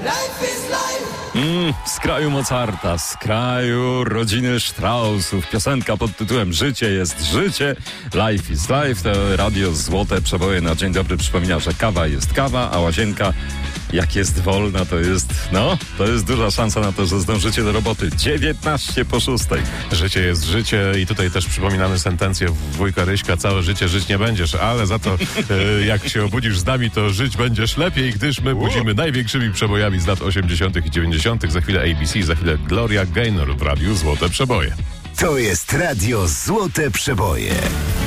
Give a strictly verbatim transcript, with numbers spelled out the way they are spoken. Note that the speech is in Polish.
Mm, z kraju Mozarta, z kraju rodziny Straussów. Piosenka pod tytułem Życie jest życie, Life is life. To radio Złote Przeboje na dzień dobry przypomina, że kawa jest kawa, a łazienka jak jest wolna, to jest, no, to jest duża szansa na to, że zdążycie do roboty. dziewiętnaście po szóstej. Życie jest życie i tutaj też przypominamy sentencję wujka Ryśka: całe życie żyć nie będziesz, ale za to e, jak się obudzisz z nami, to żyć będziesz lepiej, gdyż my budzimy największymi przebojami z lat osiemdziesiątych i dziewięćdziesiątych. Za chwilę A B C, za chwilę Gloria Gaynor w radiu Złote Przeboje. To jest radio Złote Przeboje.